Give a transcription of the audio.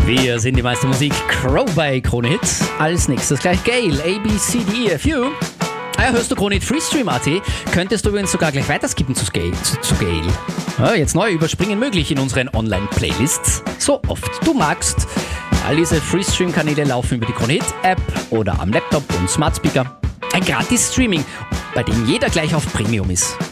Wir sind die Meistermusik Crow bei Krone Hit. Als nächstes gleich Gail, A, B, C, D, E, F, U. Hörst du Krone Hit Freestream.at, könntest du übrigens sogar gleich weiterskippen zu Gail. Jetzt neue Überspringen möglich in unseren Online-Playlists. So oft du magst. All diese Freestream-Kanäle laufen über die Krone Hit App oder am Laptop und Smart Speaker. Ein gratis Streaming, bei dem jeder gleich auf Premium ist.